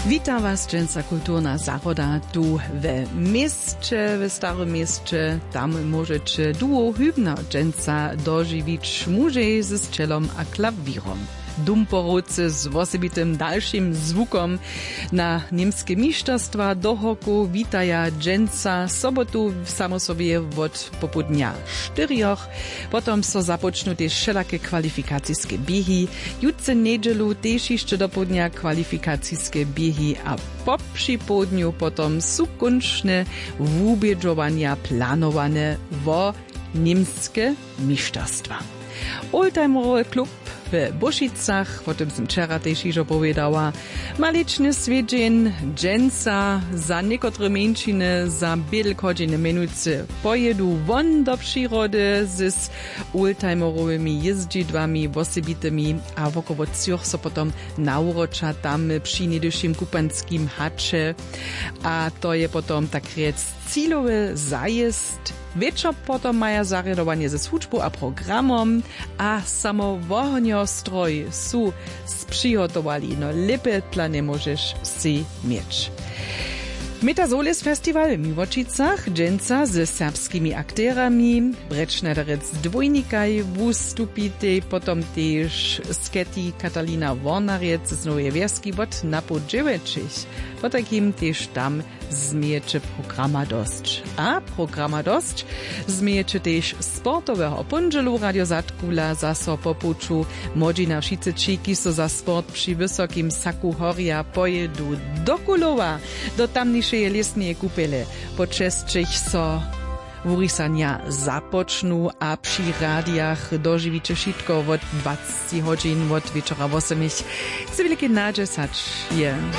Witam was, dżęca kulturna zachoda tu w mieście, w starym mieście. Tam możecie duo hybna dżęca dożywić mużej z celom a klawirem. Dumporodzy z osobitym dalszym zvukom na niemskie mistrzostwa do hoku witaja dżęca sobotu w samosobie od popudnia 4. Potom so započnu też wszelakie kwalifikacijskie biegi. Jutce niedzielu też jeszcze do południa kwalifikacijskie biegi, a po przypołudniu potom są kończne wubiedżowania planowane wo niemskie mistrzostwa. Oldtimerowy klub w Bošicach, o tym som wczera też już opowiadała, maliczny swiedzień, dżęca, za niektóre mężczyzny, za bielkodziny minutce pojedu won do przyrody z oldtimerowymi jeździdłami osobitymi, a wokoło cioch so potom naurocza tam przy niedyszym kupanskim hacze, a to je potom tak rec cílowy zajezd. Wieczor potom maja zarjadowanie ze służbą a programom, a samo stroj su sprzygotowali, no lepiej plany możesz si mieć. Metasolis Festival w Miłočicach, dżęca z serbskimi akterami, Brečnaderec dwójnikaj wystupite, potom też sketi Katalina Warnariec z Nowej Wieski od napodziewiczych. Po takim też tam zmiejecie programa dosć. A programa dosć zmiejecie też sportowego pondzielu Radio Zatkula zaso po puczu Modzina Wszycyczyki so za sport przy wysokim saku horia pojedu do Kulowa, do tamniejszej lesnej kupele. Po czesčych so wurisania započnu a przy radiach dożywicie wszystko od 20 godzin od wieczora 8. Chcę wielkie nadzie sać je.